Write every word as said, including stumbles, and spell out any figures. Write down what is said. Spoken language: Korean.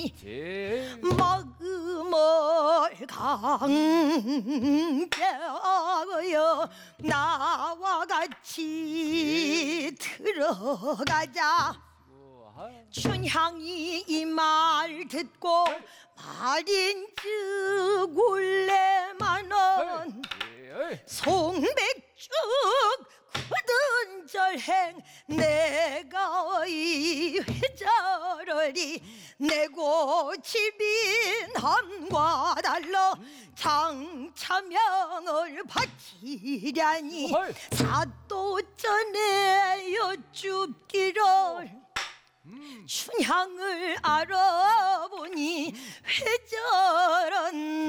마음을 강제하여 나와 같이 들어가자. 춘향이 이 말 듣고 말인즉 울래만은 송백죽 굳은 절행 내가 이 회자러리 내 고집인 함과 달러 장차명을 바치려니 사도전에 여쭙기를 춘향을 알아보니 회절은